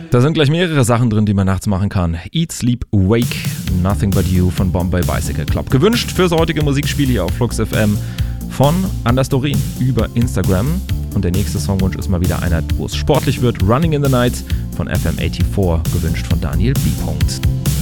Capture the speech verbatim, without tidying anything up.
Da sind gleich mehrere Sachen drin, die man nachts machen kann. Eat, Sleep, Wake, Nothing But You von Bombay Bicycle Club. Gewünscht fürs heutige Musikspiel hier auf Flux F M von Anders Dorin über Instagram. Und der nächste Songwunsch ist mal wieder einer, wo es sportlich wird. Running in the Night von F M vierundachtzig, gewünscht von Daniel B.